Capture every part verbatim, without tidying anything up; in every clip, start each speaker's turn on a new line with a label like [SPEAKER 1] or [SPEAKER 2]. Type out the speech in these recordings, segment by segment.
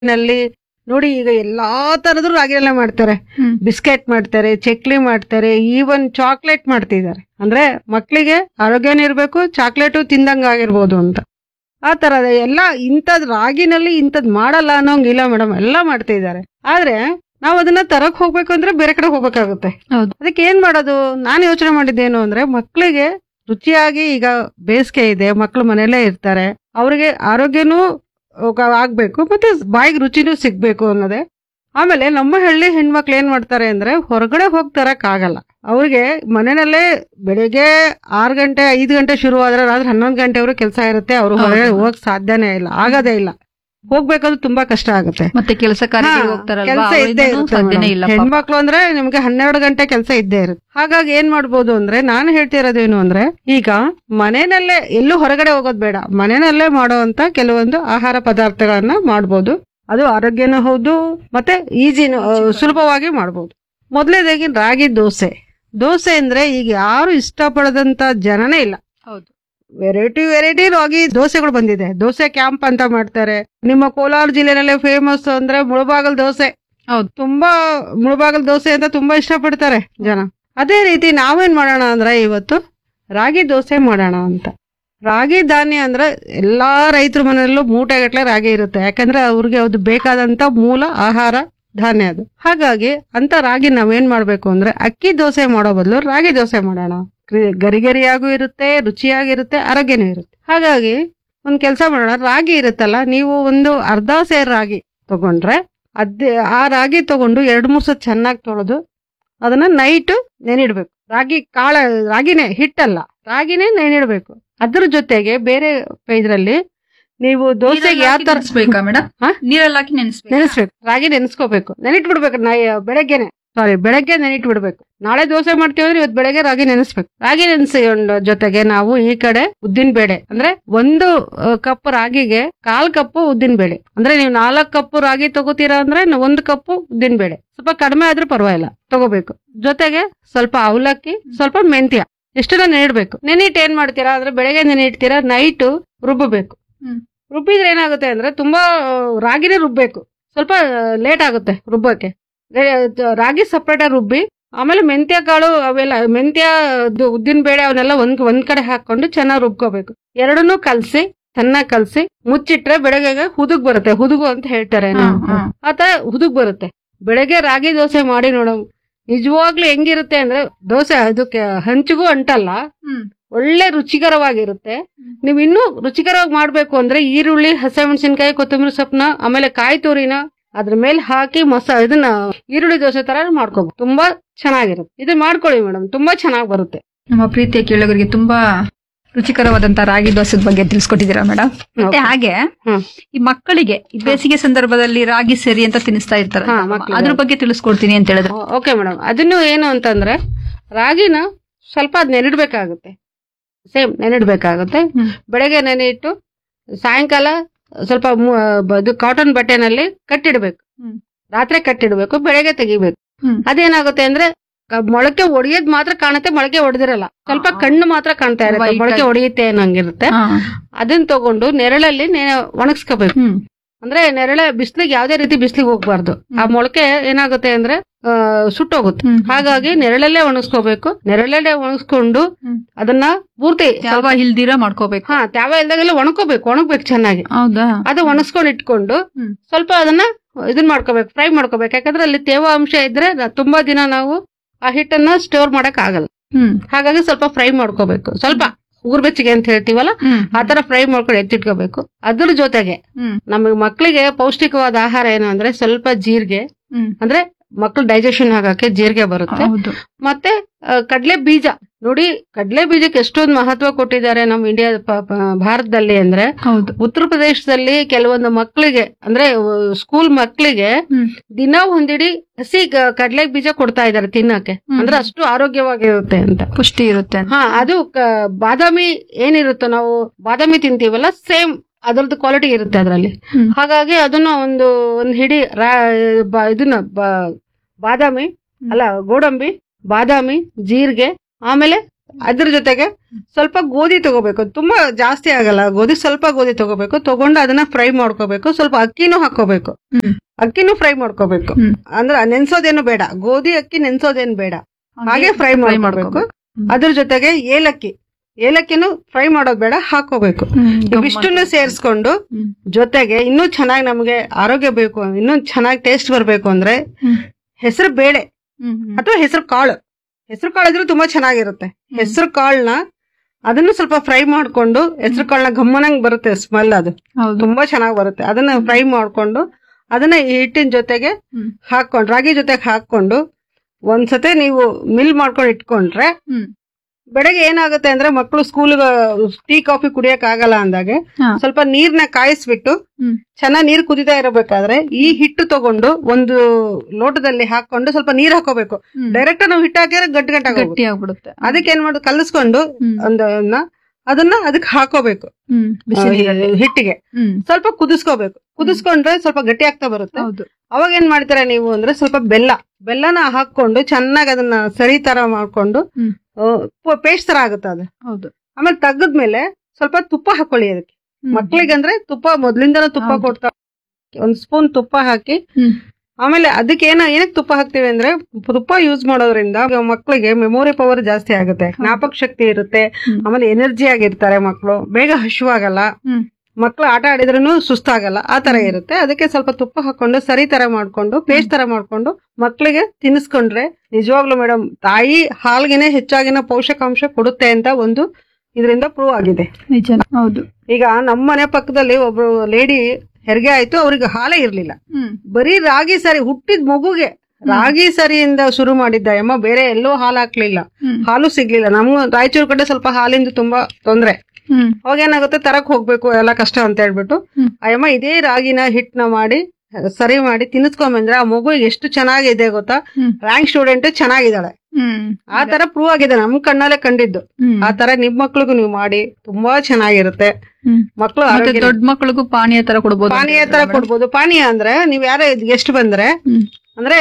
[SPEAKER 1] ನಲ್ಲಿ ನೋಡಿ ಈಗ ಎಲ್ಲಾ ತರದ್ದು ರಾಗಿನಲ್ಲೇ ಮಾಡ್ತಾರೆ. ಬಿಸ್ಕೆಟ್ ಮಾಡ್ತಾರೆ, ಚಕ್ಲಿ ಮಾಡ್ತಾರೆ, ಈವನ್ ಚಾಕ್ಲೇಟ್ ಮಾಡ್ತಿದ್ದಾರೆ. ಅಂದ್ರೆ ಮಕ್ಕಳಿಗೆ ಆರೋಗ್ಯನೂ ಇರ್ಬೇಕು, ಚಾಕ್ಲೇಟು ತಿಂದಂಗ ಆಗಿರ್ಬೋದು ಅಂತ. ಆ ತರದ ಎಲ್ಲ ಇಂಥದ್ ರಾಗಿನಲ್ಲಿ ಇಂಥದ್ ಮಾಡಲ್ಲ ಅನ್ನೋಂಗಿಲ್ಲ ಮೇಡಮ್, ಎಲ್ಲ ಮಾಡ್ತಾ ಇದ್ದಾರೆ. ಆದ್ರೆ ನಾವ್ ಅದನ್ನ ತರಕ್ ಹೋಗ್ಬೇಕು ಅಂದ್ರೆ ಬೇರೆ ಕಡೆ ಹೋಗ್ಬೇಕಾಗುತ್ತೆ. ಅದಕ್ಕೆ ಏನ್ ಮಾಡೋದು, ನಾನು ಯೋಚನೆ ಮಾಡಿದ್ದೇನು ಅಂದ್ರೆ ಮಕ್ಕಳಿಗೆ ರುಚಿಯಾಗಿ, ಈಗ ಬೇಸಿಗೆ ಇದೆ, ಮಕ್ಳು ಮನೆಯಲ್ಲೇ ಇರ್ತಾರೆ, ಅವ್ರಿಗೆ ಆರೋಗ್ಯನೂ ಆಗ್ಬೇಕು ಮತ್ತೆ ಬಾಯಿಗೆ ರುಚಿನೂ ಸಿಗ್ಬೇಕು ಅನ್ನೋದೇ. ಆಮೇಲೆ ನಮ್ಮ ಹಳ್ಳಿ ಹೆಣ್ಮಕ್ಳು ಏನ್ ಮಾಡ್ತಾರೆ ಅಂದ್ರೆ ಹೊರಗಡೆ ಹೋಗಿ ತರಕ್ ಆಗಲ್ಲ ಅವ್ರಿಗೆ. ಮನೆಯಲ್ಲೇ ಬೆಳಿಗ್ಗೆ ಆರು ಗಂಟೆ ಐದು ಗಂಟೆ ಶುರು ಆದ್ರೆ ರಾತ್ರಿ ಹನ್ನೊಂದು ಗಂಟೆವರೆಗೂ ಕೆಲಸ ಇರುತ್ತೆ. ಅವ್ರು ಹೊರಗಡೆ ಹೋಗಕ್ ಸಾಧ್ಯನೇ ಇಲ್ಲ, ಆಗದೇ ಇಲ್ಲ. ಹೋಗ್ಬೇಕಾದ್ರೂ ತುಂಬಾ ಕಷ್ಟ ಆಗುತ್ತೆ.
[SPEAKER 2] ಮತ್ತೆ ಕೆಲಸ
[SPEAKER 1] ಕೆಲಸ ಇದ್ದೇ ಇರುತ್ತೆ. ಹೆಣ್ಮಕ್ಳು ಅಂದ್ರೆ ನಿಮ್ಗೆ ಹನ್ನೆರಡು ಗಂಟೆ ಕೆಲಸ ಇದ್ದೇ ಇರುತ್ತೆ. ಹಾಗಾಗಿ ಏನ್ ಮಾಡ್ಬೋದು ಅಂದ್ರೆ ನಾನು ಹೇಳ್ತಿರೋದೇನು ಅಂದ್ರೆ ಈಗ ಮನೆಯಲ್ಲೇ ಎಲ್ಲೂ ಹೊರಗಡೆ ಹೋಗೋದ್ ಬೇಡ, ಮನೆಯಲ್ಲೇ ಮಾಡುವಂತ ಕೆಲವೊಂದು ಆಹಾರ ಪದಾರ್ಥಗಳನ್ನ ಮಾಡ್ಬೋದು. ಅದು ಆರೋಗ್ಯನೂ ಹೌದು, ಮತ್ತೆ ಈಜಿನೂ, ಸುಲಭವಾಗಿ ಮಾಡ್ಬೋದು. ಮೊದಲನೇದಾಗಿ ರಾಗಿ ದೋಸೆ. ದೋಸೆ ಅಂದ್ರೆ ಈಗ ಯಾರು ಇಷ್ಟಪಡದಂತ ಜನನೇ ಇಲ್ಲ.
[SPEAKER 2] ಹೌದು,
[SPEAKER 1] ವೆರೈಟಿ ವೆರೈಟಿ ರಾಗಿ ದೋಸೆಗಳು ಬಂದಿದೆ. ದೋಸೆ ಕ್ಯಾಂಪ್ ಅಂತ ಮಾಡ್ತಾರೆ. ನಿಮ್ಮ ಕೋಲಾರ ಜಿಲ್ಲೆನಲ್ಲೇ ಫೇಮಸ್ ಅಂದ್ರೆ ಮುಳಬಾಗಲ್ ದೋಸೆ.
[SPEAKER 2] ಹೌದು,
[SPEAKER 1] ತುಂಬಾ ಮುಳಬಾಗಲ್ ದೋಸೆ ಅಂತ ತುಂಬಾ ಇಷ್ಟಪಡ್ತಾರೆ ಜನ. ಅದೇ ರೀತಿ ನಾವೇನ್ ಮಾಡೋಣ ಅಂದ್ರೆ ಇವತ್ತು ರಾಗಿ ದೋಸೆ ಮಾಡೋಣ ಅಂತ. ರಾಗಿ ಧಾನ್ಯ ಅಂದ್ರೆ ಎಲ್ಲಾ ರೈತರ ಮನೆಯಲ್ಲೂ ಮೂಟೆಗಟ್ಲೆ ರಾಗಿ ಇರುತ್ತೆ, ಯಾಕಂದ್ರೆ ಅವ್ರಿಗೆ ಅದು ಬೇಕಾದಂತ ಮೂಲ ಆಹಾರ ಧಾನ್ಯ ಅದು. ಹಾಗಾಗಿ ಅಂತ ರಾಗಿ ನಾವೇನ್ ಮಾಡ್ಬೇಕು ಅಂದ್ರೆ ಅಕ್ಕಿ ದೋಸೆ ಮಾಡೋ ಬದಲು ರಾಗಿ ದೋಸೆ ಮಾಡೋಣ. ಗರಿಗರಿಯಾಗೂ ಇರುತ್ತೆ, ರುಚಿಯಾಗಿರುತ್ತೆ, ಆರೋಗ್ಯನೂ ಇರುತ್ತೆ. ಹಾಗಾಗಿ ಒಂದ್ ಕೆಲಸ ಮಾಡೋಣ, ರಾಗಿ ಇರುತ್ತಲ್ಲ, ನೀವು ಒಂದು ಅರ್ಧ ಸೇರ್ ರಾಗಿ ತಗೊಂಡ್ರೆ ಅದೇ ಆ ರಾಗಿ ತಗೊಂಡು ಎರಡ್ ಮೂರ್ ಸತ್ ಚೆನ್ನಾಗಿ ತೊಳೆದು ಅದನ್ನ ನೈಟ್ ನೆನಿಡ್ಬೇಕು. ರಾಗಿ ಕಾಳ ರಾಗಿನೇ, ಹಿಟ್ಟಲ್ಲ, ರಾಗಿನೇ ನೆನಿಡ್ಬೇಕು. ಅದ್ರ ಜೊತೆಗೆ ಬೇರೆ ಇದ್ರಲ್ಲಿ ನೀವು ದೋಸೆಗೆ ಯಾವ ತರ
[SPEAKER 2] ಮೇಡಮ್, ನೀರಲ್ಲಿ ಹಾಕಿ
[SPEAKER 1] ನೆನೆಸ್ಬೇಕು. ರಾಗಿ ನೆನೆಸ್ಕೋಬೇಕು, ನೆನಿಟ್ಬಿಡ್ಬೇಕು. ಬೆಳಗ್ಗೆನೆ ಸಾರಿ ಬೆಳಗ್ಗೆ ನೆನಿಟ್ಬಿಡ್ಬೇಕು. ನಾಳೆ ದೋಸೆ ಮಾಡ್ತೀವಿ ಅಂದ್ರೆ ಇವತ್ತು ಬೆಳಗ್ಗೆ ರಾಗಿ ನೆನೆಸ್ಬೇಕು. ರಾಗಿ ನೆನೆಸಿಕೊಂಡ ಜೊತೆಗೆ ನಾವು ಈ ಕಡೆ ಉದ್ದಿನ ಬೇಳೆ, ಅಂದ್ರೆ ಒಂದು ಕಪ್ ರಾಗಿಗೆ ಕಾಲ್ ಕಪ್ಪು ಉದ್ದಿನ ಬೇಳೆ. ಅಂದ್ರೆ ನೀವು ನಾಲ್ಕು ಕಪ್ ರಾಗಿ ತಗೋತೀರಾ ಅಂದ್ರೆ ಒಂದು ಕಪ್ಪು ಉದ್ದಿನ ಬೇಳೆ, ಸ್ವಲ್ಪ ಕಡಿಮೆ ಆದ್ರೂ ಪರವಾಗಿಲ್ಲ ತಗೋಬೇಕು. ಜೊತೆಗೆ ಸ್ವಲ್ಪ ಅವಲಕ್ಕಿ, ಸ್ವಲ್ಪ ಮೆಂತ್ಯ, ಎಷ್ಟನ್ನ ನೆನಿಡ್ಬೇಕು. ನೆನಿಟ್ ಏನ್ ಮಾಡ್ತೀರಾ ಅಂದ್ರೆ ಬೆಳಗ್ಗೆ ನೆನಿಡ್ತೀರಾ, ನೈಟ್ ರುಬ್ಬಬೇಕು. ರುಬ್ಬಿದ್ರೆ ಏನಾಗುತ್ತೆ ಅಂದ್ರೆ ತುಂಬಾ ರಾಗಿನೇ ರುಬ್ಬೇಕು, ಸ್ವಲ್ಪ ಲೇಟ್ ಆಗುತ್ತೆ ರುಬ್ಬಕ್ಕೆ. ರಾಗಿ ಸಪ್ರೇಟ್ ಆಗಿ ರುಬ್ಬಿ ಆಮೇಲೆ ಮೆಂತ್ಯ ಕಾಳು ಅವೆಲ್ಲ, ಮೆಂತ್ಯ ಉದ್ದಿನ ಬೇಳೆ ಅವನ್ನೆಲ್ಲ ಒಂದ್ ಒಂದ್ ಕಡೆ ಹಾಕೊಂಡು ಚೆನ್ನಾಗಿ ರುಬ್ಕೋಬೇಕು. ಎರಡನ್ನೂ ಕಲ್ಸಿ ಚೆನ್ನಾಗಿ ಕಲ್ಸಿ ಮುಚ್ಚಿಟ್ರೆ ಬೆಳಗ್ಗೆ ಹುದುಗ್ ಬರುತ್ತೆ. ಹುದುಗು ಅಂತ ಹೇಳ್ತಾರೆ, ಆತರ ಹುದುಗ್ ಬರುತ್ತೆ. ಬೆಳಗ್ಗೆ ರಾಗಿ ದೋಸೆ ಮಾಡಿ ನೋಡೋ, ನಿಜವಾಗ್ಲೂ ಹೆಂಗಿರುತ್ತೆ ಅಂದ್ರೆ ದೋಸೆ ಅದಕ್ಕೆ ಹಂಚಿಗೂ ಅಂಟಲ್ಲ, ಒಳ್ಳೆ ರುಚಿಕರವಾಗಿರುತ್ತೆ. ನೀವ್ ಇನ್ನೂ ರುಚಿಕರವಾಗಿ ಮಾಡ್ಬೇಕು ಅಂದ್ರೆ ಈರುಳ್ಳಿ, ಹಸಿಮೆಣಸಿನಕಾಯಿ, ಕೊತ್ತಂಬರಿ ಸೊಪ್ಪನ್ನ, ಆಮೇಲೆ ಕಾಯಿ ತುರಿನ ಅದ್ರ ಮೇಲೆ ಹಾಕಿ ಮಸಾ ಇದನ್ನ ಈರುಳ್ಳಿ ದೋಸೆ ತರ ಮಾಡ್ಕೋಬಹುದು. ತುಂಬಾ ಚೆನ್ನಾಗಿರುತ್ತೆ. ಇದನ್ನ ಮಾಡ್ಕೊಳ್ಳಿ ಮೇಡಮ್, ತುಂಬಾ ಚೆನ್ನಾಗಿ ಬರುತ್ತೆ.
[SPEAKER 2] ನಮ್ಮ ಪ್ರೀತಿಯ ಕೇಳುಗರಿಗೆ ತುಂಬಾ ರುಚಿಕರವಾದಂತ ರಾಗಿ ದೋಸೆ ಬಗ್ಗೆ ತಿಳಿಸ್ಕೊಟ್ಟಿದ್ದೀರಾ ಮೇಡಮ್. ಮತ್ತೆ ಹಾಗೆ ಈ ಮಕ್ಕಳಿಗೆ ಬೇಸಿಗೆ ಸಂದರ್ಭದಲ್ಲಿ ರಾಗಿ ಸೇರಿ ಅಂತ ತಿನ್ನಿಸ್ತಾ ಇರ್ತಾರೆ, ಅದ್ರ ಬಗ್ಗೆ ತಿಳಿಸ್ಕೊಡ್ತೀನಿ ಅಂತ ಹೇಳಿದ್ರೆ.
[SPEAKER 1] ಓಕೆ ಮೇಡಮ್, ಅದನ್ನು ಏನು ಅಂತಂದ್ರೆ ರಾಗಿನ ಸ್ವಲ್ಪ ಅದ್ ನೆನಿಡ್ಬೇಕಾಗುತ್ತೆ, ಸೇಮ್ ನೆನಿಡ್ಬೇಕಾಗುತ್ತೆ. ಬೆಳಗ್ಗೆ ನೆನೆಯಿಟ್ಟು ಸಾಯಂಕಾಲ ಸ್ವಲ್ಪ ಇದು ಕಾಟನ್ ಬಟ್ಟೆನಲ್ಲಿ ಕಟ್ಟಿಡ್ಬೇಕು. ರಾತ್ರಿ ಕಟ್ಟಿಡ್ಬೇಕು, ಬೆಳಗ್ಗೆ ತೆಗಿಬೇಕು. ಅದೇನಾಗುತ್ತೆ ಅಂದ್ರೆ ಮೊಳಕೆ ಒಡೆಯೋದ್ ಮಾತ್ರ ಕಾಣುತ್ತೆ, ಮೊಳಕೆ ಹೊಡೆದಿರಲ್ಲ, ಸ್ವಲ್ಪ ಕಣ್ಣು ಮಾತ್ರ ಕಾಣ್ತಾ ಇರುತ್ತೆ, ಮೊಳಕೆ ಹೊಡೆಯುತ್ತೆ ಅನ್ನಂಗಿರುತ್ತೆ. ಅದನ್ನ ತಗೊಂಡು ನೆರಳಲ್ಲಿ ಒಣಗಿಸ್ಕೋಬೇಕು. ಅಂದ್ರೆ ನೆರಳೆ ಬಿಸ್ಲಿಗೆ ಯಾವ್ದೇ ರೀತಿ ಬಿಸ್ಲಿಗೆ ಹೋಗ್ಬಾರ್ದು. ಆ ಮೊಳಕೆ ಏನಾಗುತ್ತೆ ಅಂದ್ರೆ ಸುಟ್ಟೋಗುತ್ತೆ. ಹಾಗಾಗಿ ನೆರಳಲ್ಲೇ ಒಣಗಿಸ್ಕೋಬೇಕು. ನೆರಳಲ್ಲೇ ಒಣಗಿಸ್ಕೊಂಡು ಅದನ್ನ ಪೂರ್ತಿ
[SPEAKER 2] ತ್ಯಾವ ಇಲ್ದಿರ ಮಾಡ್ಕೋಬೇಕು.
[SPEAKER 1] ಹಾ, ತ್ಯಾವ ಇಲ್ದಾಗೆಲ್ಲ ಒಣಕೋಬೇಕು, ಒಣಗ್ಬೇಕು ಚೆನ್ನಾಗಿ.
[SPEAKER 2] ಹೌದಾ?
[SPEAKER 1] ಅದು ಒಣಗಿಸ್ಕೊಂಡು ಇಟ್ಕೊಂಡು ಸ್ವಲ್ಪ ಅದನ್ನ ಇದನ್ ಮಾಡ್ಕೋಬೇಕು, ಫ್ರೈ ಮಾಡ್ಕೋಬೇಕು. ಯಾಕಂದ್ರೆ ಅಲ್ಲಿ ತೇವ ಅಂಶ ಇದ್ರೆ ತುಂಬಾ ದಿನ ನಾವು ಆ ಹಿಟ್ಟನ್ನ ಸ್ಟೋರ್ ಮಾಡಕ್ ಆಗಲ್ಲ. ಹಾಗಾಗಿ ಸ್ವಲ್ಪ ಫ್ರೈ ಮಾಡ್ಕೋಬೇಕು, ಸ್ವಲ್ಪ ಉಗುರು ಬೆಚ್ಚಗೆ ಅಂತ ಹೇಳ್ತೀವಲ್ಲ ಆತರ ಫ್ರೈ ಮಾಡ್ಕೊಂಡು ಎತ್ತಿಟ್ಕೋಬೇಕು. ಅದ್ರ ಜೊತೆಗೆ ನಮಗೆ ಮಕ್ಕಳಿಗೆ ಪೌಷ್ಟಿಕವಾದ ಆಹಾರ ಏನು ಅಂದ್ರೆ ಸ್ವಲ್ಪ ಜೀರಿಗೆ, ಅಂದ್ರೆ ಮಕ್ಕಳು ಡೈಜೆಷನ್ ಆಗಕ್ಕೆ ಜೀರಿಗೆ ಬರುತ್ತೆ. ಮತ್ತೆ ಕಡಲೆ ಬೀಜ. ನೋಡಿ, ಕಡಲೆ ಬೀಜಕ್ಕೆ ಎಷ್ಟೊಂದು ಮಹತ್ವ ಕೊಟ್ಟಿದ್ದಾರೆ ನಮ್ಮ ಇಂಡಿಯಾ ಭಾರತದಲ್ಲಿ. ಅಂದ್ರೆ ಉತ್ತರ ಪ್ರದೇಶದಲ್ಲಿ ಕೆಲವೊಂದು ಮಕ್ಕಳಿಗೆ, ಅಂದ್ರೆ ಸ್ಕೂಲ್ ಮಕ್ಕಳಿಗೆ ದಿನ ಒಂದಿಡಿ ಹಸಿ ಕಡಲೆ ಬೀಜ ಕೊಡ್ತಾ ಇದ್ದಾರೆ ತಿನ್ನಕ್ಕೆ. ಅಂದ್ರೆ ಅಷ್ಟು ಆರೋಗ್ಯವಾಗಿರುತ್ತೆ ಅಂತ,
[SPEAKER 2] ಪುಷ್ಟಿ ಇರುತ್ತೆ.
[SPEAKER 1] ಹಾ, ಅದು ಬಾದಾಮಿ ಏನಿರುತ್ತೋ, ನಾವು ಬಾದಾಮಿ ತಿಂತೀವಲ್ಲ, ಸೇಮ್ ಅದರದ್ದು ಕ್ವಾಲಿಟಿ ಇರುತ್ತೆ ಅದರಲ್ಲಿ. ಹಾಗಾಗಿ ಅದನ್ನ ಒಂದು ಒಂದ್ ಹಿಡಿ ಇದನ್ನ ಬಾದಾಮಿ ಅಲ್ಲ ಗೋಡಂಬಿ, ಬಾದಾಮಿ, ಜೀರಿಗೆ, ಆಮೇಲೆ ಅದ್ರ ಜೊತೆಗೆ ಸ್ವಲ್ಪ ಗೋಧಿ ತಗೋಬೇಕು, ತುಂಬಾ ಜಾಸ್ತಿ ಆಗಲ್ಲ ಗೋಧಿ, ಸ್ವಲ್ಪ ಗೋಧಿ ತಗೋಬೇಕು. ತಗೊಂಡು ಅದನ್ನ ಫ್ರೈ ಮಾಡ್ಕೋಬೇಕು. ಸ್ವಲ್ಪ ಅಕ್ಕಿನೂ ಹಾಕೋಬೇಕು, ಅಕ್ಕಿನೂ ಫ್ರೈ ಮಾಡ್ಕೋಬೇಕು. ಅಂದ್ರೆ ನೆನ್ಸೋದೇನು ಬೇಡ, ಗೋಧಿ ಅಕ್ಕಿ ನೆನ್ಸೋದೇನು ಬೇಡ, ಹಾಗೆ ಫ್ರೈ ಮಾಡ್ಕೋಬೇಕು. ಅದ್ರ ಜೊತೆಗೆ ಏಲಕ್ಕಿ, ಏಲಕ್ಕಿನೂ ಫ್ರೈ ಮಾಡೋದ್ ಬೇಡ, ಹಾಕೋಬೇಕು. ಇವಿಷ್ಟನ್ನು ಸೇರಿಸ್ಕೊಂಡು ಜೊತೆಗೆ ಇನ್ನೂ ಚೆನ್ನಾಗಿ ನಮ್ಗೆ ಆರೋಗ್ಯ ಬೇಕು, ಇನ್ನೂ ಚೆನ್ನಾಗಿ ಟೇಸ್ಟ್ ಬರ್ಬೇಕು ಅಂದ್ರೆ ಹೆಸರು ಬೇಳೆ ಅಥವಾ ಹೆಸರು ಕಾಳು, ಹೆಸರು ಕಾಳು ಇದ್ರೂ ತುಂಬಾ ಚೆನ್ನಾಗಿರುತ್ತೆ. ಹೆಸರು ಕಾಳನ್ನ ಅದನ್ನು ಸ್ವಲ್ಪ ಫ್ರೈ ಮಾಡ್ಕೊಂಡು, ಹೆಸರು ಕಾಳನ್ನ ಗಮ್ಮನಂಗ್ ಬರುತ್ತೆ ಸ್ಮೆಲ್, ಅದು ತುಂಬಾ ಚೆನ್ನಾಗಿ ಬರುತ್ತೆ. ಅದನ್ನ ಫ್ರೈ ಮಾಡ್ಕೊಂಡು ಅದನ್ನ ಈ ಹಿಟ್ಟಿನ ಜೊತೆಗೆ ಹಾಕೊಂಡು, ರಾಗಿ ಜೊತೆಗೆ ಹಾಕೊಂಡು ಒಂದ್ಸತೆ ನೀವು ಮಿಲ್ ಮಾಡ್ಕೊಂಡು ಇಟ್ಕೊಂಡ್ರೆ ಬೆಳಗ್ಗೆ ಏನಾಗುತ್ತೆ ಅಂದ್ರೆ ಮಕ್ಕಳು ಸ್ಕೂಲ್ ಟೀ ಕಾಫಿ ಕುಡಿಯಕ್ ಆಗಲ್ಲ ಅಂದಾಗೆ ಸ್ವಲ್ಪ ನೀರ್ನ ಕಾಯಿಸ್ಬಿಟ್ಟು ಚೆನ್ನಾಗಿ ನೀರ್ ಕುದಿತಾ ಇರಬೇಕಾದ್ರೆ ಈ ಹಿಟ್ಟು ತಗೊಂಡು ಒಂದು ಲೋಟದಲ್ಲಿ ಹಾಕೊಂಡು ಸ್ವಲ್ಪ ನೀರ್ ಹಾಕೋಬೇಕು. ಡೈರೆಕ್ಟ್ ನಾವು ಹಿಟ್ಟು ಹಾಕಿದ್ರೆ ಗಟ್ಟಿ ಗಟ್ಟಿ ಆಗ್ಬಿಡುತ್ತೆ. ಅದಕ್ಕೆ ಏನ್ ಮಾಡೋದು, ಕಲಿಸ್ಕೊಂಡು ಒಂದನ್ನ ಅದನ್ನ ಅದಕ್ಕೆ ಹಾಕೋಬೇಕು, ಹಿಟ್ಟಿಗೆ ಸ್ವಲ್ಪ ಕುದಿಸ್ಕೋಬೇಕು. ಕುದಿಸ್ಕೊಂಡ್ರೆ ಸ್ವಲ್ಪ ಗಟ್ಟಿ ಆಗ್ತಾ ಬರುತ್ತೆ. ಅವಾಗ ಏನ್ ಮಾಡ್ತೀರಾ ನೀವು ಅಂದ್ರೆ ಸ್ವಲ್ಪ ಬೆಲ್ಲ ಬೆಲ್ಲನ ಹಾಕೊಂಡು ಚೆನ್ನಾಗಿ ಅದನ್ನ ಸರಿ ತರ ಮಾಡ್ಕೊಂಡು ಪೇಸ್ಟ್ ತರ ಆಗುತ್ತೆ ಅದು. ಹೌದು. ಆಮೇಲೆ ತೆಗದ್ಮೇಲೆ ಸ್ವಲ್ಪ ತುಪ್ಪ ಹಾಕೊಳ್ಳಿ ಅದಕ್ಕೆ. ಮಕ್ಳಿಗಂದ್ರೆ ತುಪ್ಪ ಮೊದ್ಲಿಂದನೂ ತುಪ್ಪ ಕೊಡ್ತಾ, ಒಂದ್ ಸ್ಪೂನ್ ತುಪ್ಪ ಹಾಕಿ ಆಮೇಲೆ ಅದಕ್ಕೆ ಏನ ಏನಕ್ಕೆ ತುಪ್ಪ ಹಾಕ್ತಿವಿ ಅಂದ್ರೆ ತುಪ್ಪ ಯೂಸ್ ಮಾಡೋದ್ರಿಂದ ಮಕ್ಳಿಗೆ ಮೆಮೊರಿ ಪವರ್ ಜಾಸ್ತಿ ಆಗುತ್ತೆ, ಜ್ಞಾಪಕ ಶಕ್ತಿ ಇರುತ್ತೆ, ಆಮೇಲೆ ಎನರ್ಜಿ ಆಗಿರ್ತಾರೆ ಮಕ್ಳು, ಬೇಗ ಹಶುವಾಗಲ್ಲ, ಮಕ್ಳು ಆಟ ಆಡಿದ್ರೂ ಸುಸ್ತಾಗಲ್ಲ, ಆ ತರ ಇರುತ್ತೆ. ಅದಕ್ಕೆ ಸ್ವಲ್ಪ ತುಪ್ಪ ಹಾಕೊಂಡು ಸರಿ ತರ ಮಾಡ್ಕೊಂಡು ಪೇಸ್ಟ್ ತರ ಮಾಡ್ಕೊಂಡು ಮಕ್ಳಿಗೆ ತಿನ್ನಿಸ್ಕೊಂಡ್ರೆ ನಿಜವಾಗ್ಲೂ ಮೇಡಮ್ ತಾಯಿ ಹಾಲ್ಗೆನೆ ಹೆಚ್ಚಾಗಿನ ಪೋಷಕಾಂಶ ಕೊಡುತ್ತೆ ಅಂತ ಒಂದು ಇದರಿಂದ ಪ್ರೂವ್ ಆಗಿದೆ. ಹೌದು. ಈಗ ನಮ್ಮ ಮನೆ ಪಕ್ಕದಲ್ಲಿ ಒಬ್ರು ಲೇಡಿ ಹೆರಿಗೆ ಆಯ್ತು, ಅವ್ರಿಗೆ ಹಾಲೇ ಇರ್ಲಿಲ್ಲ, ಬರೀ ರಾಗಿ ಸರಿ ಹುಟ್ಟಿದ ಮಗುಗೆ ರಾಗಿ ಸರಿಯಿಂದ ಶುರು ಮಾಡಿದ್ದ ಅಮ್ಮ, ಬೇರೆ ಎಲ್ಲೋ ಹಾಲು ಹಾಕ್ಲಿಲ್ಲ, ಹಾಲು ಸಿಗ್ಲಿಲ್ಲ. ನಮ್ಗೂ ರಾಯಚೂರು ಕಡೆ ಸ್ವಲ್ಪ ಹಾಲಿಂದ ತುಂಬಾ ತೊಂದ್ರೆ, ಅವಾಗ ಏನಾಗುತ್ತೆ ತರಕ್ ಹೋಗ್ಬೇಕು ಎಲ್ಲ ಕಷ್ಟ ಅಂತ ಹೇಳ್ಬಿಟ್ಟು ಅಯ್ಯಮ್ಮ ಇದೇ ರಾಗಿನ ಹಿಟ್ನ ಮಾಡಿ ಸರಿ ಮಾಡಿ ತಿನ್ನಿಸ್ಕೊಂಬಂದ್ರೆ ಆ ಮಗು ಎಷ್ಟು ಚೆನ್ನಾಗಿದೆ ಗೊತ್ತಾ, ರ್ಯಾಂಕ್ ಸ್ಟೂಡೆಂಟ್ ಚೆನ್ನಾಗಿದ್ದಾಳೆ. ಆ ತರ ಪ್ರೂವ್ ಆಗಿದೆ, ನಮ್ ಕಣ್ಣಲ್ಲೇ ಕಂಡಿದ್ದು. ಆ ತರ ನಿಮ್ ಮಕ್ಳಿಗೂ ನೀವು ಮಾಡಿ ತುಂಬಾ ಚೆನ್ನಾಗಿರುತ್ತೆ. ಮಕ್ಳು
[SPEAKER 2] ದೊಡ್ಡ ಮಕ್ಳಿಗೂ ಪಾನೀಯ ತರ ಕೊಡ್ಬೋದು,
[SPEAKER 1] ಪಾನೀಯ ತರ ಕೊಡ್ಬೋದು. ಪಾನೀಯ ಅಂದ್ರೆ ನೀವ್ ಯಾರ ಗೆಸ್ಟ್ ಬಂದ್ರೆ ಅಂದ್ರೆ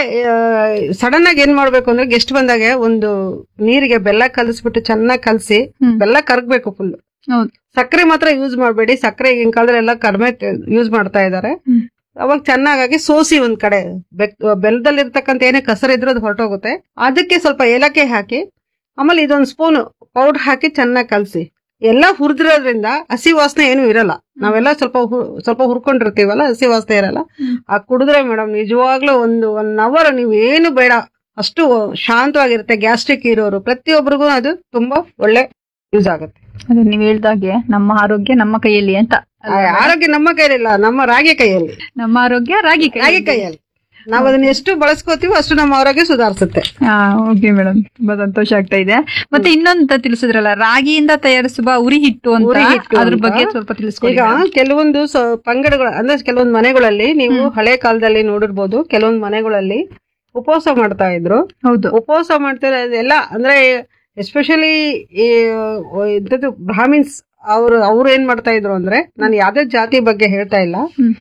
[SPEAKER 1] ಸಡನ್ ಆಗಿ ಏನ್ ಮಾಡ್ಬೇಕು ಅಂದ್ರೆ ಗೆಸ್ಟ್ ಬಂದಾಗ ಒಂದು ನೀರಿಗೆ ಬೆಲ್ಲ ಕಲಸ್ಬಿಟ್ಟು ಚೆನ್ನಾಗಿ ಕಲಸಿ, ಬೆಲ್ಲ ಕರಗ್ಬೇಕು ಫುಲ್, ಸಕ್ಕರೆ ಮಾತ್ರ ಯೂಸ್ ಮಾಡ್ಬೇಡಿ. ಸಕ್ಕರೆ ಈಗಿನ ಕಾಲದಲ್ಲಿ ಎಲ್ಲ ಕಡಿಮೆ ಯೂಸ್ ಮಾಡ್ತಾ ಇದಾರೆ. ಅವಾಗ ಚೆನ್ನಾಗಿ ಸೋಸಿ ಒಂದ್ ಕಡೆ ಬೆಲ್ಲದಲ್ಲಿ ಇರ್ತಕ್ಕಂಥ ಏನೇ ಕಸರಿದ್ರು ಅದು ಹೊರಟೋಗುತ್ತೆ. ಅದಕ್ಕೆ ಸ್ವಲ್ಪ ಏಲಕ್ಕಿ ಹಾಕಿ ಆಮೇಲೆ ಇದೊಂದ್ ಸ್ಪೂನ್ ಪೌಡರ್ ಹಾಕಿ ಚೆನ್ನಾಗಿ ಕಲಸಿ, ಎಲ್ಲಾ ಹುರಿದಿರೋದ್ರಿಂದ ಹಸಿ ವಾಸನೆ ಏನು ಇರಲ್ಲ. ನಾವೆಲ್ಲ ಸ್ವಲ್ಪ ಸ್ವಲ್ಪ ಹುರ್ಕೊಂಡಿರ್ತೀವಲ್ಲ, ಹಸಿ ವಾಸನೆ ಇರಲ್ಲ. ಆ ಕುಡಿದ್ರೆ ಮೇಡಮ್ ನಿಜವಾಗ್ಲೂ ಒಂದು ಒನ್ ಅವರ್ ನೀವು ಏನು ಬೇಡ, ಅಷ್ಟು ಶಾಂತವಾಗಿರುತ್ತೆ. ಗ್ಯಾಸ್ಟ್ರಿಕ್ ಇರೋರು ಪ್ರತಿಯೊಬ್ಬರಿಗೂ ಅದು ತುಂಬಾ ಒಳ್ಳೆ ಯೂಸ್ ಆಗುತ್ತೆ.
[SPEAKER 2] ಅದೇ ನೀವ್ ಹೇಳ್ದಾಗೆ ನಮ್ಮ ಆರೋಗ್ಯ ನಮ್ಮ ಕೈಯಲ್ಲಿ ಅಂತ.
[SPEAKER 1] ಆರೋಗ್ಯ ನಮ್ಮ ಕೈಯಲ್ಲಿಲ್ಲ, ನಮ್ಮ ರಾಗಿ ಕೈಯಲ್ಲಿ.
[SPEAKER 2] ನಮ್ಮ ಆರೋಗ್ಯ ರಾಗಿ
[SPEAKER 1] ರಾಗಿ ಕೈಯಲ್ಲಿ. ನಾವ್ ಅದನ್ನ ಎಷ್ಟು ಬಳಸ್ಕೋತೀವೋ ಅಷ್ಟು ನಮ್ಮ ಆರೋಗ್ಯ ಸುಧಾರಿಸುತ್ತೆ.
[SPEAKER 2] ಹಾ, ಓಕೆ ಮೇಡಮ್, ತುಂಬಾ ಸಂತೋಷ ಆಗ್ತಾ ಇದೆ. ಮತ್ತೆ ಇನ್ನೊಂದು ತಿಳಿಸಿದ್ರಲ್ಲ, ರಾಗಿಯಿಂದ ತಯಾರಿಸುವ ಉರಿ ಹಿಟ್ಟು ಅಂತ, ಅದ್ರ ಬಗ್ಗೆ ಸ್ವಲ್ಪ ತಿಳಿಸ್ಕೊಡಿ.
[SPEAKER 1] ಈಗ ಕೆಲವೊಂದು ಪಂಗಡಗಳು ಅಂದ್ರೆ ಕೆಲವೊಂದು ಮನೆಗಳಲ್ಲಿ ನೀವು ಹಳೆ ಕಾಲದಲ್ಲಿ ನೋಡಿರ್ಬೋದು, ಕೆಲವೊಂದು ಮನೆಗಳಲ್ಲಿ ಉಪವಾಸ ಮಾಡ್ತಾ ಇದ್ರು.
[SPEAKER 2] ಹೌದು,
[SPEAKER 1] ಉಪವಾಸ ಮಾಡ್ತಾರೆ ಎಲ್ಲ ಅಂದ್ರೆ ಎಸ್ಪೆಷಲಿ ಈ ಇಂಥದ್ದು ಬ್ರಾಹ್ಮಿನ್ಸ್ ಅವ್ರು ಅವ್ರು ಏನ್ ಮಾಡ್ತಾ ಇದ್ರು ಅಂದ್ರೆ, ನಾನು ಯಾವ್ದೇ ಜಾತಿ ಬಗ್ಗೆ ಹೇಳ್ತಾ ಇಲ್ಲ,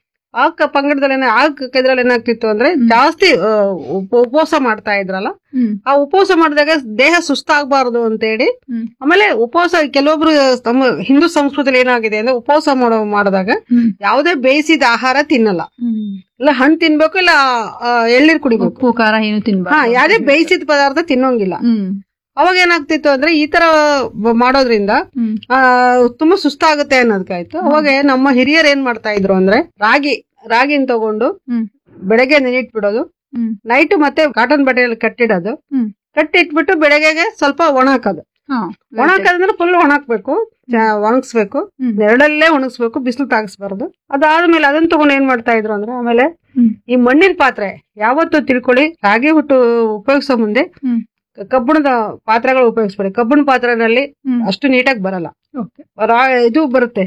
[SPEAKER 1] ಆ ಪಂಗಡದಲ್ಲಿ ಆ ಇದ್ರಲ್ಲಿ ಏನಾಗ್ತಿತ್ತು ಅಂದ್ರೆ ಜಾಸ್ತಿ ಉಪವಾಸ ಮಾಡ್ತಾ ಇದ್ರಲ್ಲ, ಆ ಉಪವಾಸ ಮಾಡಿದಾಗ ದೇಹ ಸುಸ್ತಾಗಬಾರದು ಅಂತ ಹೇಳಿ, ಆಮೇಲೆ ಉಪವಾಸ ಕೆಲವೊಬ್ರು ತಮ್ಮ ಹಿಂದೂ ಸಂಸ್ಕೃತಿಯಲ್ಲಿ ಏನಾಗಿದೆ ಅಂದ್ರೆ ಉಪವಾಸ ಮಾಡೋ ಮಾಡಿದಾಗ ಯಾವುದೇ ಬೇಯಿಸಿದ ಆಹಾರ ತಿನ್ನಲ್ಲ, ಇಲ್ಲ ಹಣ್ಣು ತಿನ್ಬೇಕು, ಇಲ್ಲ ಎಳ್ನೀರ್ ಕುಡಿಬೇಕು,
[SPEAKER 2] ಉಪ್ಪು ಖಾರ ಏನು ತಿನ್ಬೇಕು,
[SPEAKER 1] ಹಾ ಯಾವುದೇ ಬೇಯಿಸಿದ ಪದಾರ್ಥ ತಿನ್ನೋಂಗಿಲ್ಲ. ಅವಾಗ ಏನಾಗ್ತಿತ್ತು ಅಂದ್ರೆ ಈ ತರ ಮಾಡೋದ್ರಿಂದ ಆ ತುಂಬಾ ಸುಸ್ತಾಗುತ್ತೆ ಅನ್ನೋದಕ್ಕಾಯ್ತು. ಅವಾಗ ನಮ್ಮ ಹಿರಿಯರು ಏನ್ ಮಾಡ್ತಾ ಇದ್ರು ಅಂದ್ರೆ ರಾಗಿ ರಾಗಿನ ತಗೊಂಡು ಬೆಳಗ್ಗೆ ನೆನಿಟ್ಬಿಡೋದು, ನೈಟ್ ಮತ್ತೆ ಕಾಟನ್ ಬಟ್ಟೆಯಲ್ಲಿ ಕಟ್ಟಿಡೋದು, ಕಟ್ಟಿಟ್ಬಿಟ್ಟು ಬೆಳಗ್ಗೆಗೆ ಸ್ವಲ್ಪ ಒಣ ಹಾಕೋದು. ಒಣ ಹಾಕೋದಂದ್ರೆ ಫುಲ್ ಒಣಾಕ್ಬೇಕು, ಒಣಗಿಸ್ಬೇಕು, ನೆರಳಲ್ಲೇ ಒಣಗಿಸ್ಬೇಕು, ಬಿಸಿಲು ತಾಗಿಸ್ಬಾರ್ದು. ಅದಾದ್ಮೇಲೆ ಅದನ್ನ ತಗೊಂಡು ಏನ್ ಮಾಡ್ತಾ ಇದ್ರು ಅಂದ್ರೆ, ಆಮೇಲೆ ಈ ಮಣ್ಣಿನ ಪಾತ್ರೆ ಯಾವತ್ತೂ ತಿಳ್ಕೊಳ್ಳಿ, ರಾಗಿ ಹುಟ್ಟು ಉಪಯೋಗಿಸೋ ಮುಂದೆ ಕಬ್ಬಿಣದ ಪಾತ್ರೆಗಳು ಉಪಯೋಗಿಸ್ಬೇಡಿ. ಕಬ್ಬಿಣ ಪಾತ್ರೆನಲ್ಲಿ ಅಷ್ಟು ನೀಟಾಗಿ ಬರಲ್ಲ, ಇದು ಬರುತ್ತೆ,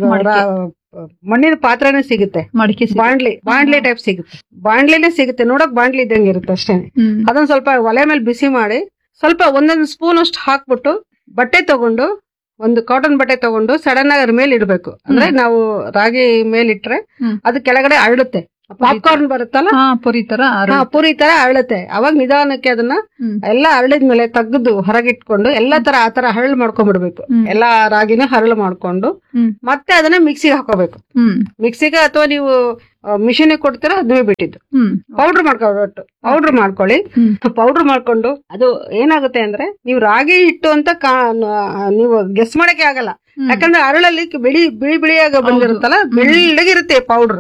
[SPEAKER 1] ಮಣ್ಣಿನ ಪಾತ್ರೆನೇ ಸಿಗುತ್ತೆ, ಬಾಂಡ್ಲಿ ಬಾಂಡ್ಲಿ ಟೈಪ್ ಸಿಗುತ್ತೆ, ಬಾಂಡ್ಲಿನೇ ಸಿಗುತ್ತೆ, ನೋಡಕ್ ಬಾಂಡ್ಲಿ ಇದ್ದಂಗೆ ಇರುತ್ತೆ ಅಷ್ಟೇ. ಅದನ್ನ ಸ್ವಲ್ಪ ಒಲೆ ಮೇಲೆ ಬಿಸಿ ಮಾಡಿ ಸ್ವಲ್ಪ ಒಂದೊಂದು ಸ್ಪೂನ್ ಅಷ್ಟು ಹಾಕ್ಬಿಟ್ಟು ಬಟ್ಟೆ ತಗೊಂಡು, ಒಂದು ಕಾಟನ್ ಬಟ್ಟೆ ತಗೊಂಡು ಸಡನ್ ಆಗಿ ಅದ್ರ ಮೇಲೆ ಇಡ್ಬೇಕು. ಅಂದ್ರೆ ನಾವು ರಾಗಿ ಮೇಲಿಟ್ರೆ ಅದು ಕೆಳಗಡೆ ಅರಳುತ್ತೆ, ಪಾಪ್ಕಾರ್ನ್ ಬರುತ್ತಲ್ಲ,
[SPEAKER 2] ಹಾ ಪುರಿ ತರ
[SPEAKER 1] ಹಾ ಪುರಿ ತರ ಅರಳುತ್ತೆ. ಅವಾಗ ನಿಧಾನಕ್ಕೆ ಅದನ್ನ ಎಲ್ಲಾ ಅರಳಿದ್ಮೇಲೆ ತೆಗೆದು ಹೊರಗಿಟ್ಕೊಂಡು ಎಲ್ಲಾ ತರ ಆತರ ಹರಳು ಮಾಡ್ಕೊಂಡ್ಬಿಡ್ಬೇಕು. ಎಲ್ಲಾ ರಾಗಿನ ಹರಳು ಮಾಡ್ಕೊಂಡು ಮತ್ತೆ ಅದನ್ನ ಮಿಕ್ಸಿಗೆ ಹಾಕೋಬೇಕು. ಮಿಕ್ಸಿಗೆ ಅಥವಾ ನೀವು ಮಿಷಿನ್ ಕೊಡ್ತೀರಾ ಅದುವೇ ಬಿಟ್ಟಿದ್ದು ಪೌಡರ್ ಮಾಡ್ಕೊಟ್ಟು ಪೌಡರ್ ಮಾಡ್ಕೊಳ್ಳಿ. ಪೌಡರ್ ಮಾಡ್ಕೊಂಡು ಅದು ಏನಾಗುತ್ತೆ ಅಂದ್ರೆ ನೀವು ರಾಗಿ ಹಿಟ್ಟು ಅಂತ ನೀವು ಗೆಸ್ ಮಾಡಕ್ಕೆ ಆಗಲ್ಲ. ಯಾಕಂದ್ರೆ ಅರಳಲ್ಲಿ ಬಿಳಿ ಬಿಳಿ ಬಿಳಿಯಾಗ ಬಂದಿರುತ್ತಲ್ಲ, ಬೆಳ್ಳಗಿರುತ್ತೆ ಪೌಡರ್,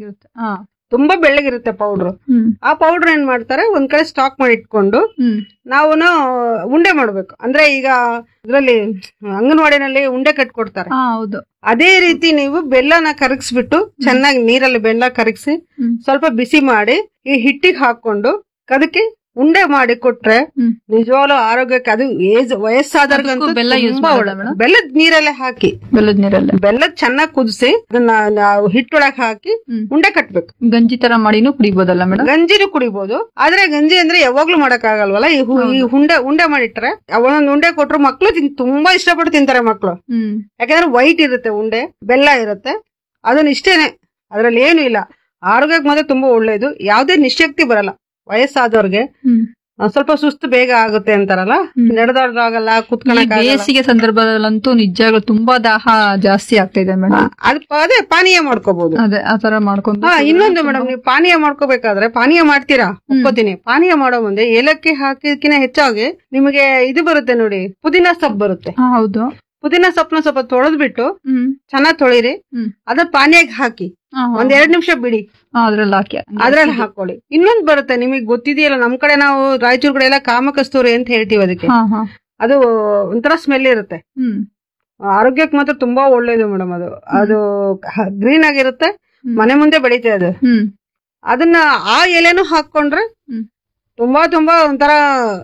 [SPEAKER 1] ತುಂಬಾ ಬೆಳ್ಳಗಿರುತ್ತೆ ಪೌಡರ್. ಆ ಪೌಡರ್ ಏನ್ ಮಾಡ್ತಾರೆ, ಒಂದ್ ಕಡೆ ಸ್ಟಾಕ್ ಮಾಡಿ ಇಟ್ಕೊಂಡು ನಾವು ಉಂಡೆ ಮಾಡ್ಬೇಕು. ಅಂದ್ರೆ ಈಗ ಇದ್ರಲ್ಲಿ ಅಂಗನವಾಡಿನಲ್ಲಿ ಉಂಡೆ ಕಟ್ಕೊಡ್ತಾರೆ, ಅದೇ ರೀತಿ ನೀವು ಬೆಲ್ಲನ ಕರಗಿಸ್ಬಿಟ್ಟು ಚೆನ್ನಾಗಿ ನೀರಲ್ಲಿ ಬೆಲ್ಲ ಕರಗಿಸಿ ಸ್ವಲ್ಪ ಬಿಸಿ ಮಾಡಿ ಈ ಹಿಟ್ಟಿಗೆ ಹಾಕೊಂಡು ಅದಕ್ಕೆ ಉಂಡೆ ಮಾಡಿ ಕೊಟ್ರೆ ನಿಜವಾಗ್ಲೂ ಆರೋಗ್ಯಕ್ಕೆ, ಅದು ಏಜ್ ವಯಸ್ಸಾದವ್ರಿಗಂತೂ ಬೆಲ್ಲದ ನೀರಲ್ಲೇ ಹಾಕಿ
[SPEAKER 2] ಬೆಲ್ಲದ ನೀರಲ್ಲೇ
[SPEAKER 1] ಬೆಲ್ಲದ ಚೆನ್ನಾಗಿ ಕುದಿಸಿ ಅದನ್ನ ನಾವು ಹಿಟ್ಟೊಳಗೆ ಹಾಕಿ ಉಂಡೆ ಕಟ್ಬೇಕು.
[SPEAKER 2] ಗಂಜಿ ತರ ಮಾಡಿನೂ ಕುಡಿಬಹುದಲ್ಲ ಮೇಡಮ್?
[SPEAKER 1] ಗಂಜಿನೂ ಕುಡಿಬಹುದು. ಆದ್ರೆ ಗಂಜಿ ಅಂದ್ರೆ ಯಾವಾಗ್ಲೂ ಮಾಡಕ್ ಆಗಲ್ವಲ್ಲ. ಈ ಉಂಡೆ ಉಂಡೆ ಮಾಡಿಟ್ರೆ ಒಂದೊಂದ್ ಉಂಡೆ ಕೊಟ್ರು ಮಕ್ಳು ತುಂಬಾ ಇಷ್ಟಪಟ್ಟು ತಿಂತಾರೆ ಮಕ್ಳು. ಯಾಕಂದ್ರೆ ವೈಟ್ ಇರುತ್ತೆ ಉಂಡೆ, ಬೆಲ್ಲ ಇರುತ್ತೆ. ಅದನ್ನ ಇಷ್ಟೇನೆ, ಅದ್ರಲ್ಲಿ ಏನು ಇಲ್ಲ. ಆರೋಗ್ಯಕ್ಕೆ ಮಾತ್ರ ತುಂಬಾ ಒಳ್ಳೇದು. ಯಾವ್ದೇ ನಿಶಕ್ತಿ ಬರಲ್ಲ. ವಯಸ್ಸಾದವ್ರಿಗೆ ಸ್ವಲ್ಪ ಸುಸ್ತು ಬೇಗ ಆಗುತ್ತೆ ಅಂತಾರಲ್ಲ, ನಡೆದಾಡೋದಾಗಲ್ಲ, ಕುತ್ಕೊಳ್ಳೋಕೆ
[SPEAKER 2] ಬೇಸಿಗೆ ಸಂದರ್ಭದಲ್ಲಂತೂ ನಿಜವಾಗ್ಲೂ ತುಂಬಾ ದಾಹ ಜಾಸ್ತಿ ಆಗ್ತಾ ಇದೆ ಮೇಡಮ್.
[SPEAKER 1] ಅದ್ ಅದೇ ಪಾನೀಯ ಮಾಡ್ಕೋಬಹುದು.
[SPEAKER 2] ಅದೇ ಆತರ ಮಾಡ್ಕೊಂಡು.
[SPEAKER 1] ಹಾ ಇನ್ನೊಂದು ಮೇಡಮ್, ನೀವು ಪಾನೀಯ ಮಾಡ್ಕೋಬೇಕಾದ್ರೆ, ಪಾನೀಯ ಮಾಡ್ತೀರಾ ಒಪ್ಕೋತೀನಿ, ಪಾನೀಯ ಮಾಡೋ ಮುಂದೆ ಏಲಕ್ಕಿ ಹಾಕಿದಕ್ಕಿಂತ ಹೆಚ್ಚಾಗಿ ನಿಮಗೆ ಇದು ಬರುತ್ತೆ ನೋಡಿ, ಪುದೀನ ಸೊಪ್ಪು ಬರುತ್ತೆ.
[SPEAKER 2] ಹೌದು,
[SPEAKER 1] ಪುದೀನ ಸೊಪ್ಪನ ಸ್ವಲ್ಪ ತೊಳೆದ್ಬಿಟ್ಟು ಚೆನ್ನಾಗ್ ತೊಳಿರಿ, ಅದ್ರ ಪಾನೀಯಕ್ಕೆ ಹಾಕಿ ಒಂದ್ ಎರಡ್ ನಿಮಿಷ ಬಿಡಿ,
[SPEAKER 2] ಅದ್ರಲ್ಲಿ ಹಾಕಿ
[SPEAKER 1] ಅದ್ರಲ್ಲಿ ಹಾಕೊಳ್ಳಿ. ಇನ್ನೊಂದ್ ಬರುತ್ತೆ ನಿಮಗ್ ಗೊತ್ತಿದೆಯಲ್ಲ, ನಮ್ ಕಡೆ ನಾವು ರಾಯಚೂರ್ ಕಡೆ ಎಲ್ಲ ಕಾಮಕಸ್ತೂರಿ ಅಂತ ಹೇಳ್ತೀವಿ ಅದಕ್ಕೆ. ಅದು ಒಂಥರ ಸ್ಮೆಲ್ ಇರುತ್ತೆ, ಆರೋಗ್ಯಕ್ಕೆ ಮಾತ್ರ ತುಂಬಾ ಒಳ್ಳೇದು ಮೇಡಮ್. ಅದು ಅದು ಗ್ರೀನ್ ಆಗಿರುತ್ತೆ, ಮನೆ ಮುಂದೆ ಬೆಳೀತೆ ಅದು. ಅದನ್ನ ಆ ಎಲೆನೂ ಹಾಕೊಂಡ್ರೆ ತುಂಬಾ ತುಂಬಾ ಒಂಥರ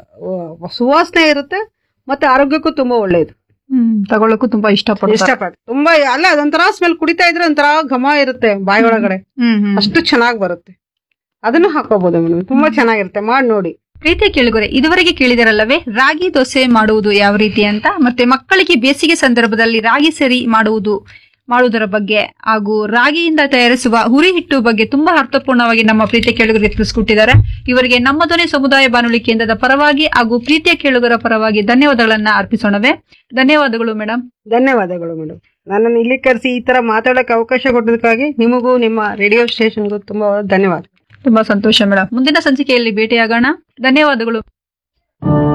[SPEAKER 1] ಸುವಾಸನೆ ಇರುತ್ತೆ, ಮತ್ತೆ ಆರೋಗ್ಯಕ್ಕೂ ತುಂಬಾ ಒಳ್ಳೇದು.
[SPEAKER 2] ಹ್ಮ್ ತಗೊಳಕ್ಕೂ ತುಂಬಾ ಇಷ್ಟಪಡ
[SPEAKER 1] ಇಷ್ಟಪಟ್ಟು ತುಂಬಾ ಅಲ್ಲ, ಅದೊಂಥರ ಸ್ಮೆಲ್, ಕುಡಿತಾ ಇದ್ರೆ ಒಂಥರ ಘಮ ಇರುತ್ತೆ ಬಾಯಿ ಒಳಗಡೆ, ಅಷ್ಟು ಚೆನ್ನಾಗಿ ಬರುತ್ತೆ. ಅದನ್ನು ಹಾಕೋಬಹುದು ಮೇಡಮ್, ತುಂಬಾ ಚೆನ್ನಾಗಿರುತ್ತೆ, ಮಾಡಿ ನೋಡಿ.
[SPEAKER 2] ಪ್ರೀತಿಯ ಕೇಳುಗರೆ, ಇದುವರೆಗೆ ಕೇಳಿದರಲ್ಲವೇ ರಾಗಿ ದೋಸೆ ಮಾಡುವುದು ಯಾವ ರೀತಿ ಅಂತ, ಮತ್ತೆ ಮಕ್ಕಳಿಗೆ ಬೇಸಿಗೆ ಸಂದರ್ಭದಲ್ಲಿ ರಾಗಿ ಸರಿ ಮಾಡುವುದು ಮಾಡುವುದರ ಬಗ್ಗೆ, ಹಾಗೂ ರಾಗಿಯಿಂದ ತಯಾರಿಸುವ ಹುರಿ ಹಿಟ್ಟು ಬಗ್ಗೆ ತುಂಬಾ ಅರ್ಥಪೂರ್ಣವಾಗಿ ನಮ್ಮ ಪ್ರೀತಿಯ ಕೇಳುಗರಿಗೆ ತಿಳಿಸ್ಕೊಟ್ಟಿದ್ದಾರೆ. ಇವರಿಗೆ ನಮ್ಮ ಧ್ವನಿ ಸಮುದಾಯ ಬಾನುಲಿ ಕೇಂದ್ರದ ಪರವಾಗಿ ಹಾಗೂ ಪ್ರೀತಿಯ ಕೇಳುಗರ ಪರವಾಗಿ ಧನ್ಯವಾದಗಳನ್ನ ಅರ್ಪಿಸೋಣವೇ. ಧನ್ಯವಾದಗಳು ಮೇಡಮ್.
[SPEAKER 1] ಧನ್ಯವಾದಗಳು ಮೇಡಮ್. ನನ್ನನ್ನು ಇಲ್ಲಿ ಕರೆಸಿ ಈ ತರ ಮಾತಾಡಕ್ಕೆ ಅವಕಾಶ ಕೊಟ್ಟದಕ್ಕಾಗಿ ನಿಮಗೂ ನಿಮ್ಮ ರೇಡಿಯೋ ಸ್ಟೇಷನ್ಗೂ ತುಂಬಾ ಧನ್ಯವಾದ.
[SPEAKER 2] ತುಂಬಾ ಸಂತೋಷ ಮೇಡಮ್. ಮುಂದಿನ ಸಂಚಿಕೆಯಲ್ಲಿ ಭೇಟಿಯಾಗೋಣ. ಧನ್ಯವಾದಗಳು.